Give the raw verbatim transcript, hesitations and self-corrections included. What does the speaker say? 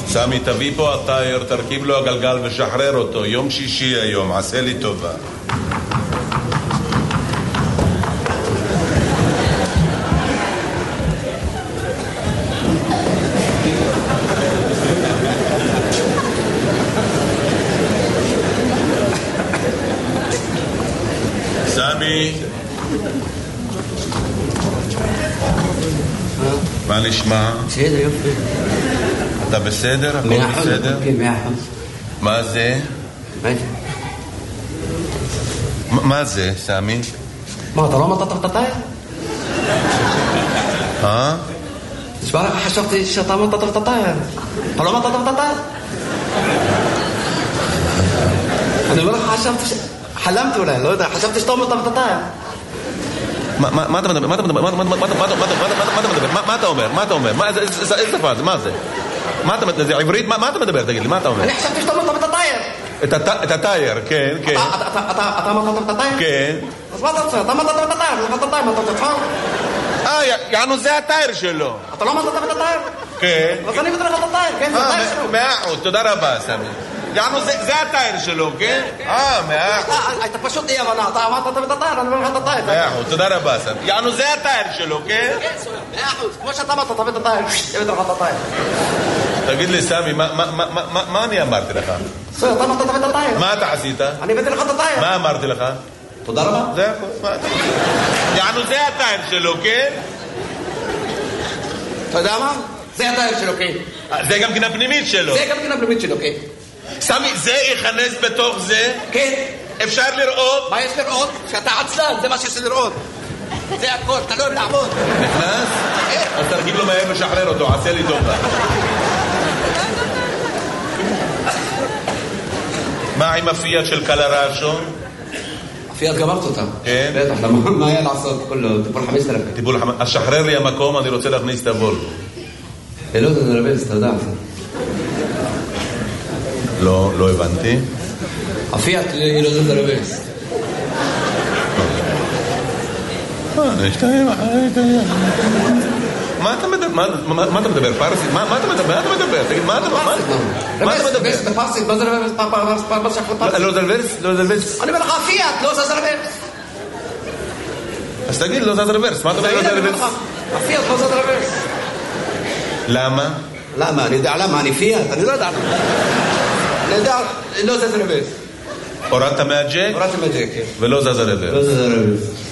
סמי, תביא פה הטייר, תרכיב לו הגלגל ושחרר אותו. יום שישי היום, עשה לי טובה. סמי, מה נשמע? בסדר, יופי. אתה בסדר? הכל בסדר? כן, מאה אחוז. מה זה? מה זה? מה זה, סמי? מה, אתה לא אמרת את הטייר? אה? תשמע לך, חשבתי שאתה אמרת את הטייר. אתה לא אמרת את הטייר? אני אומר לך, חשבתי ש... חלמתי אולי, לא יודע, חשבתי שאתה אמרת את הטייר. מה אתה מדבר? מה אתה מדבר? מה אתה מדבר? מה אתה אומר? מה אתה אומר? איזה שפה זה? מה זה? מה אתה מדבר? זה עברית? מה אתה מדבר? תגיד לי, מה אתה אומר? אני חשבתי שאתה אמרת את הטייר. את הטייר, כן, כן. אתה אמרת את הטייר? כן. אז מה אתה רוצה? אתה אמרת את הטייר, אתה אמרת את הטייר, מה אתה רוצה? אה, יענו, זה הטייר שלו. אתה לא אמרת את הטייר? כן. אז אני בטח את הטייר, כן, זה הטייר שלו. מאה אחוז, תודה רבה, סמי. יענו, זה הטייר שלו, כן? אה, מאה אחוז. הייתה פשוט אי הבנה, אתה אמרת את הטייר, אני אומר לך את הטייר. מאה אחוז, תודה רבה, סמי. יענו, זה הטייר שלו, כן? כן, מאה אחוז, כמו שאתה אמרת, תביא את הטייר, תביא לך את הטייר. תגיד לי, סמי, מה אני אמרתי לך? בסדר, אתה אמרת תביא את הטייר. מה אתה עשית? אני הבאתי לך את הטייר. מה אמרתי לך? תודה רבה. זה הכל. יענו, זה הטייר שלו, כן? אתה יודע מה? זה הטייר שלו, כן. זה גם כן הפנימית שלו. זה גם כן הפנימית שלו, כן. סמי, זה ייכנס בתוך זה? כן. אפשר לראות? מה יש לראות? שאתה עצלן, זה מה שיש לראות. זה הכל, אתה לא אוהב לעבוד. נכנס? אז תרגיל לו מהר ושחרר אותו, עשה לי טובה. מה עם הפיאט של קלרשו? הפיאט גמרת אותה. כן? בטח, מה היה לעשות? כולו, טיפול חמש אלף. טיפול חמש... אז שחרר לי המקום, אני רוצה להכניס את הוולבו. לא, זה נרבס, אתה יודע. לא, לא הבנתי. הפיאט היא לא זה נרבס. מה אתה מדבר? מה אתה מדבר? פרסית? מה אתה מדבר? מה אתה מדבר? תגיד, מה אתה מדבר? מה אתה מדבר? זה פרסית, מה זה רבס? לא זה רברס? לא זה רברס? אני אומר לך, הפיאט, לא זה רבס. אז תגיד, לא זה רברס. מה אתה אומר? לא זה רברס? הפיאט, לא זה רבס. למה? למה? אני יודע למה, אני פיאט, אני לא יודע למה. אני יודע, לא זה רבס. הורדת מהג'ק? הורדתי מהג'ק, כן. ולא זז הרברס. לא זז הרברס.